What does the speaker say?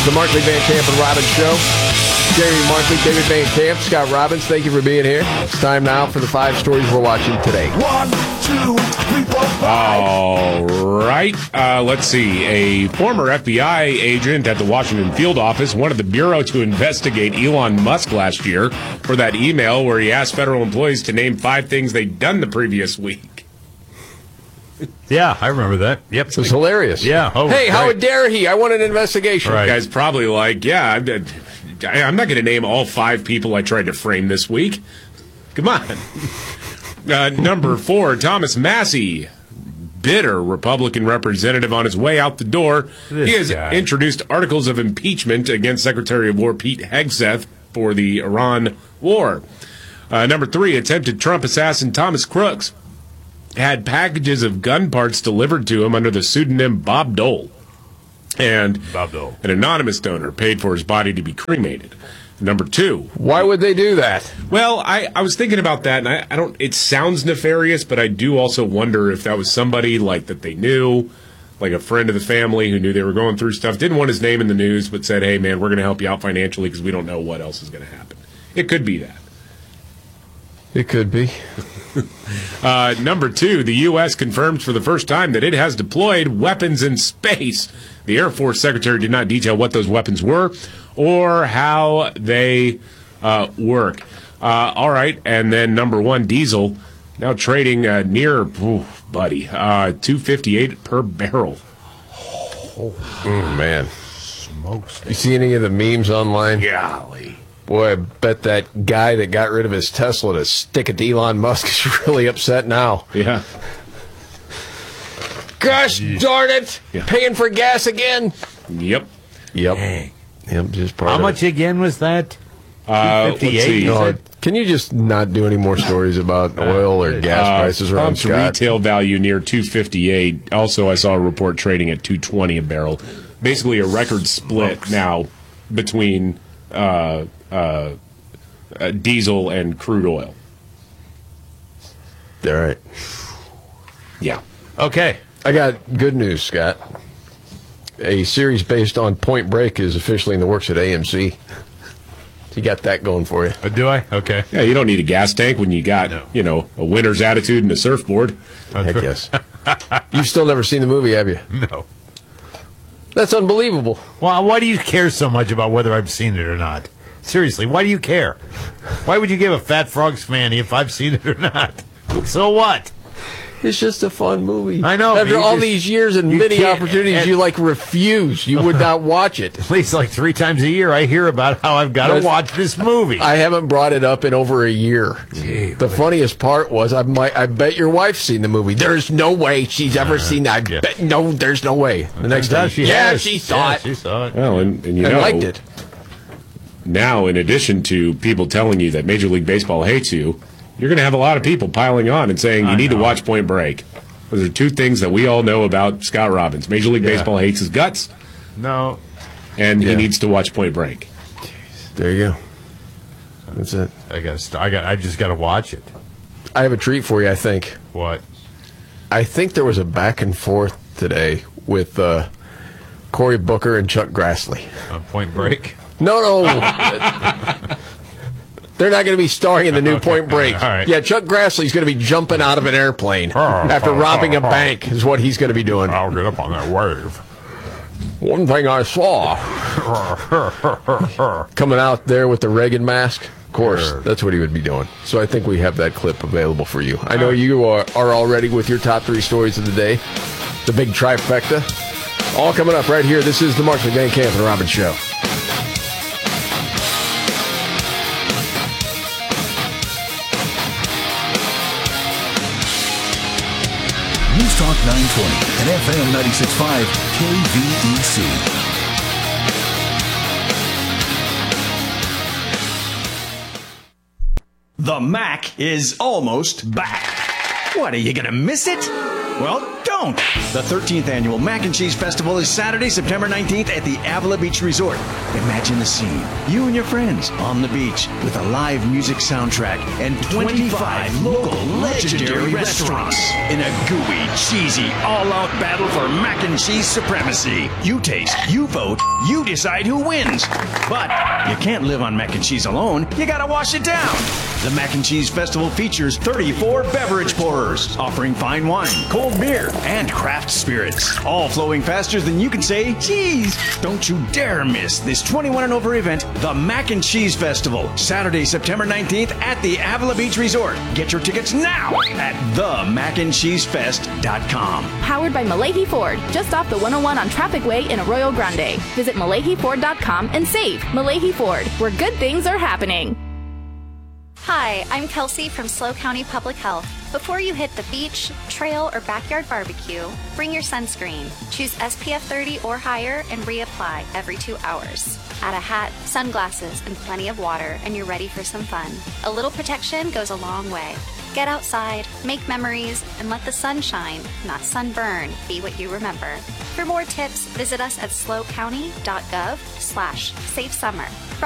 the Markley, Van Camp, and Robbins Show. Jerry Markley, David Van Camp, Scott Robbins, thank you for being here. It's time now for the 5 stories we're watching today. 1, 2, 3, 4, 5. All right. Let's see. A former FBI agent at the Washington field office wanted the Bureau to investigate Elon Musk last year for that email where he asked federal employees to name 5 things they'd done the previous week. Yeah, I remember that. Yep. It was hilarious. Yeah. Oh, hey, how right. dare he? I want an investigation. Right. You guys probably like, yeah, I'm not going to name all 5 people I tried to frame this week. Come on. Number 4, Thomas Massey, bitter Republican representative on his way out the door. He has introduced articles of impeachment against Secretary of War Pete Hegseth for the Iran war. Number 3, attempted Trump assassin Thomas Crooks had packages of gun parts delivered to him under the pseudonym Bob Dole. And an anonymous donor paid for his body to be cremated. Number 2. Why would they do that? Well, I was thinking about that, and I don't. It sounds nefarious, but I do also wonder if that was somebody like that they knew, like a friend of the family who knew they were going through stuff, didn't want his name in the news, but said, "Hey, man, we're going to help you out financially because we don't know what else is going to happen." It could be that. It could be. Number 2, the U.S. confirms for the first time that it has deployed weapons in space. The Air Force Secretary did not detail what those weapons were or how they work. All right, and then number 1, diesel, now trading near, $2.58 per barrel. Man. Smokes. You see any of the memes online? Golly. Boy, I bet that guy that got rid of his Tesla to stick it to Elon Musk is really upset now. Yeah. Gosh darn it! Yeah. Paying for gas again? Yep. Yep. Yep, just part How of much it. again was that? Let's see. No, can you just not do any more stories about oil or gas prices around Pumped Scott? retail value near $2.58. Also, I saw a report trading at $2.20 a barrel. Basically, a record split now between diesel and crude oil. All right. Yeah. Okay. I got good news, Scott. A series based on Point Break is officially in the works at AMC. You got that going for you. Do I? Okay. Yeah, you don't need a gas tank when you got, a winner's attitude and a surfboard. Heck yes. You've still never seen the movie, have you? No. That's unbelievable. Well, why do you care so much about whether I've seen it or not? Seriously, why do you care? Why would you give a Fat Frogs fan if I've seen it or not? So what? It's just a fun movie. I know. After all these years and many can't- opportunities, and- you refuse. You would not watch it. At least 3 times a year I hear about how I've got to watch this movie. I haven't brought it up in over a year. Gee, the funniest part was I bet your wife's seen the movie. There's no way she's ever seen that. No, there's no way. The next time, she has. she saw it. She saw it. Well, and you I know, liked it. now, in addition to people telling you that Major League Baseball hates you, you're going to have a lot of people piling on and saying you need to watch Point Break. Those are 2 things that we all know about Scott Robbins. Major League Baseball hates his guts. No. And he needs to watch Point Break. There you go. That's it. I just got to watch it. I have a treat for you, I think. What? I think there was a back and forth today with Cory Booker and Chuck Grassley. On Point Break? No. They're not going to be starring in the new Point Break. All right. Yeah, Chuck Grassley's going to be jumping out of an airplane after robbing a bank is what he's going to be doing. I'll get up on that wave. One thing I saw. Coming out there with the Reagan mask. Of course, that's what he would be doing. So I think we have that clip available for you. I know you are already with your top 3 stories of the day. The big trifecta. All coming up right here. This is the Markley, Van Camp, and Robbins Show. News Talk 920 and FM 96.5 KVEC. The Mac is almost back. What, are you going to miss it? Well, don't don't. The 13th Annual Mac and Cheese Festival is Saturday, September 19th at the Avila Beach Resort. Imagine the scene. You and your friends on the beach with a live music soundtrack and 25 local legendary restaurants in a gooey, cheesy, all-out battle for mac and cheese supremacy. You taste, you vote, you decide who wins. But you can't live on mac and cheese alone. You gotta wash it down. The Mac and Cheese Festival features 34 beverage pourers, offering fine wine, cold beer, and craft spirits, all flowing faster than you can say cheese. Don't you dare miss this 21 and over event, the Mac and Cheese Festival, Saturday, September 19th at the Avila Beach Resort. Get your tickets now at themacandcheesefest.com. Powered by Malahi Ford, just off the 101 on Traffic Way in Arroyo Grande. Visit MalahiFord.com and save. Malahi Ford, where good things are happening. Hi, I'm Kelsey from SLO County Public Health. Before you hit the beach, trail, or backyard barbecue, bring your sunscreen. Choose SPF 30 or higher and reapply every 2 hours. Add a hat, sunglasses, and plenty of water, and you're ready for some fun. A little protection goes a long way. Get outside, make memories, and let the sunshine, not sunburn, be what you remember. For more tips, visit us at slocounty.gov/safesummer.